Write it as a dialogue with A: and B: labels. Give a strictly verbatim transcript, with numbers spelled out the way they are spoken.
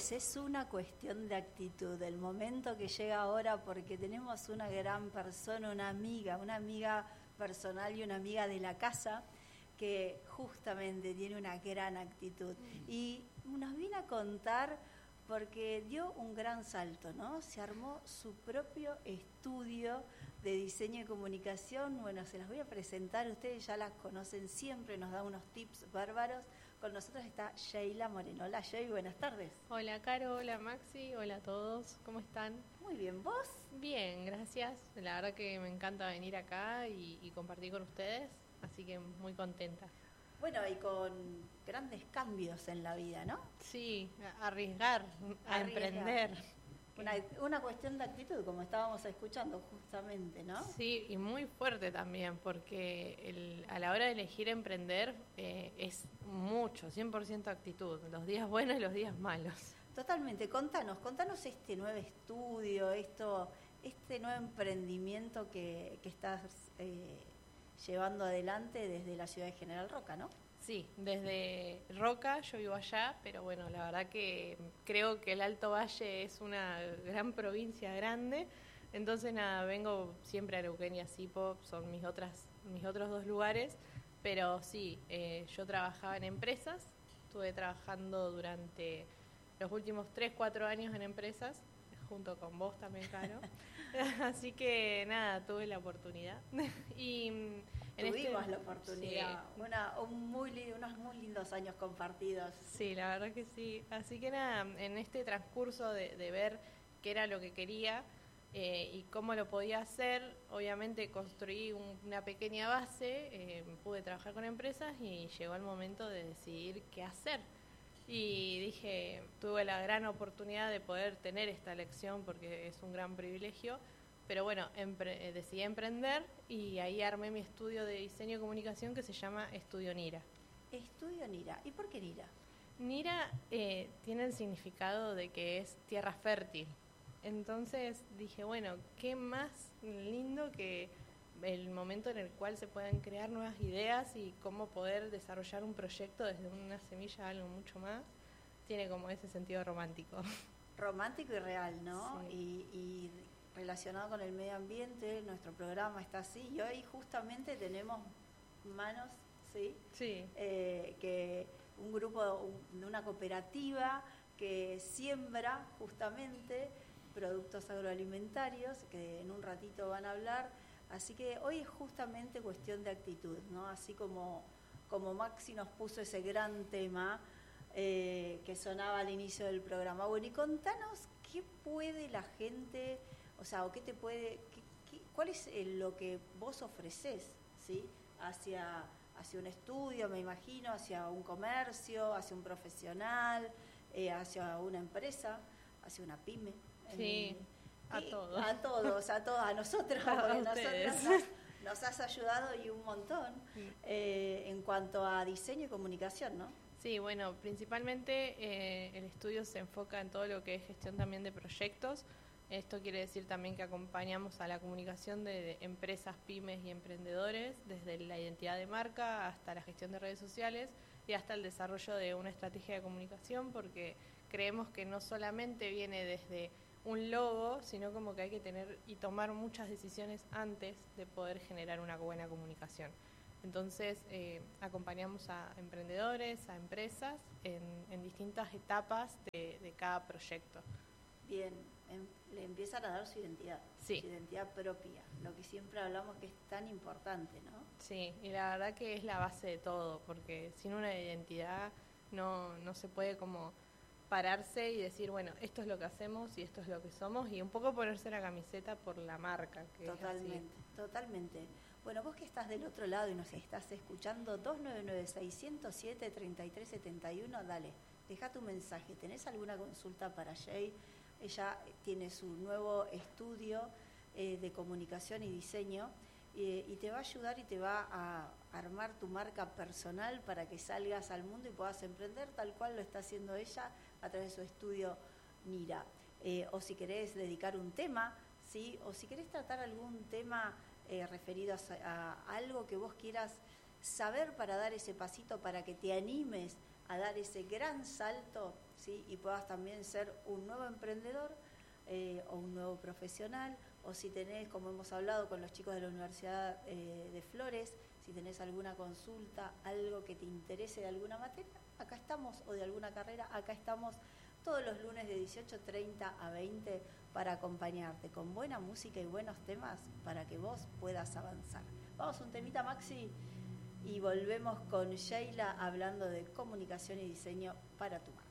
A: es, es una cuestión de actitud, el momento que llega ahora, porque tenemos una gran persona, una amiga, una amiga personal y una amiga de la casa que justamente tiene una gran actitud. Y nos vino a contar porque dio un gran salto, ¿no? Se armó su propio estudio de diseño y comunicación. Bueno, se las voy a presentar, ustedes ya las conocen siempre, nos da unos tips bárbaros. Con nosotros está Sheila Moreno. Hola, Shey, buenas tardes.
B: Hola, Caro, hola, Maxi, hola a todos, ¿cómo están?
A: Muy bien, ¿vos?
B: Bien, gracias. La verdad que me encanta venir acá y, y compartir con ustedes, así que muy contenta.
A: Bueno, y con grandes cambios en la vida, ¿no?
B: Sí, a arriesgar, a
A: Arriesgar.
B: emprender.
A: Una, una cuestión de actitud, como estábamos escuchando justamente, ¿no?
B: Sí, y muy fuerte también, porque el, a la hora de elegir emprender eh, es mucho, cien por ciento actitud, los días buenos y los días malos.
A: Totalmente, contanos, contanos este nuevo estudio, esto, este nuevo emprendimiento que, que estás eh, llevando adelante desde la ciudad de General Roca, ¿no?
B: Sí, desde Roca, yo vivo allá, pero bueno, la verdad que creo que el Alto Valle es una gran provincia grande, entonces nada, vengo siempre a Neuquén y a Sipo, son mis otras, mis otros dos lugares, pero sí, eh, yo trabajaba en empresas, estuve trabajando durante los últimos tres, cuatro años en empresas, junto con vos también, Caro, así que nada, tuve la oportunidad y... En
A: Tuvimos
B: este,
A: la oportunidad, sí. Una, un muy, unos muy lindos años compartidos.
B: Sí, la verdad que sí. Así que nada, en este transcurso de, de ver qué era lo que quería eh, y cómo lo podía hacer, obviamente construí un, una pequeña base, eh, pude trabajar con empresas y llegó el momento de decidir qué hacer. Y dije, tuve la gran oportunidad de poder tener esta elección porque es un gran privilegio. Pero bueno, empre- decidí emprender y ahí armé mi estudio de diseño y comunicación que se llama Estudio Nira.
A: Estudio Nira. ¿Y por qué Nira?
B: Nira eh, tiene el significado de que es tierra fértil. Entonces dije, bueno, qué más lindo que el momento en el cual se puedan crear nuevas ideas y cómo poder desarrollar un proyecto desde una semilla a algo mucho más. Tiene como ese sentido romántico.
A: Romántico y real, ¿no?
B: Sí.
A: Y, y relacionado con el medio ambiente, nuestro programa está así, y hoy justamente tenemos manos, ¿sí?
B: Sí.
A: Eh, que un grupo un, de una cooperativa que siembra justamente productos agroalimentarios, que en un ratito van a hablar, así que hoy es justamente cuestión de actitud, ¿no? Así como, como Maxi nos puso ese gran tema eh, que sonaba al inicio del programa. Bueno, y contanos qué puede la gente... O sea, ¿o qué te puede, qué, qué, cuál es lo que vos ofrecés, ¿sí? hacia, hacia un estudio, me imagino, hacia un comercio, hacia un profesional, eh, hacia una empresa, hacia una pyme?
B: Sí,
A: eh,
B: a
A: y,
B: todos.
A: A todos, a todos, a nosotros,
B: a
A: porque
B: nosotros
A: nos, nos has ayudado y un montón eh, en cuanto a diseño y comunicación, ¿no?
B: Sí, bueno, principalmente eh, el estudio se enfoca en todo lo que es gestión también de proyectos. Esto quiere decir también que acompañamos a la comunicación de, de empresas, pymes y emprendedores, desde la identidad de marca hasta la gestión de redes sociales y hasta el desarrollo de una estrategia de comunicación, porque creemos que no solamente viene desde un logo, sino como que hay que tener y tomar muchas decisiones antes de poder generar una buena comunicación. Entonces, eh, acompañamos a emprendedores, a empresas en, en distintas etapas de, de cada proyecto.
A: Bien, em, le empiezan a dar su identidad,
B: sí.
A: su identidad propia, lo que siempre hablamos que es tan importante, ¿no?
B: Sí, y la verdad que es la base de todo, porque sin una identidad no, no se puede como pararse y decir, bueno, esto es lo que hacemos y esto es lo que somos, y un poco ponerse la camiseta por la marca. Que
A: totalmente,
B: es así.
A: Totalmente. Bueno, vos que estás del otro lado y nos estás escuchando, dos nueve nueve, seis cero siete, tres tres siete uno, dale, deja tu mensaje. ¿Tenés alguna consulta para Shey? Ella tiene su nuevo estudio eh, de comunicación y diseño eh, y te va a ayudar y te va a armar tu marca personal para que salgas al mundo y puedas emprender tal cual lo está haciendo ella a través de su estudio Nira. Eh, o si querés dedicar un tema, ¿sí? O si querés tratar algún tema eh, referido a, a algo que vos quieras saber para dar ese pasito, para que te animes a dar ese gran salto, ¿sí? Y puedas también ser un nuevo emprendedor eh, o un nuevo profesional, o si tenés, como hemos hablado con los chicos de la Universidad eh, de Flores, si tenés alguna consulta, algo que te interese de alguna materia, acá estamos, o de alguna carrera, acá estamos todos los lunes de dieciocho treinta a veinte para acompañarte con buena música y buenos temas para que vos puedas avanzar. Vamos un temita, Maxi, y volvemos con Sheila hablando de comunicación y diseño para tu marca.